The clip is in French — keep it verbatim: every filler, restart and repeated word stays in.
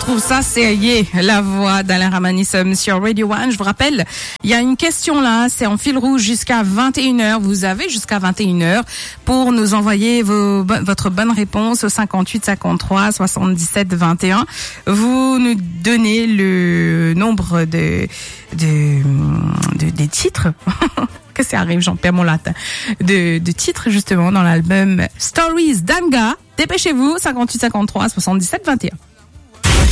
retrouve ça, c'est yeah, la voix d'Alain Ramanissom sur Radio One. Je vous rappelle, il y a une question là, c'est en fil rouge jusqu'à vingt et une heures. Vous avez jusqu'à vingt et une heures pour nous envoyer vos, votre bonne réponse au cinquante-huit cinquante-trois soixante-dix-sept vingt et un. Vous nous donnez le nombre de, de, de des titres. Que ça arrive, j'en perds mon latin. De, de titres justement dans l'album Stories d'Anga. Dépêchez-vous, cinquante-huit cinquante-trois soixante-dix-sept vingt et un.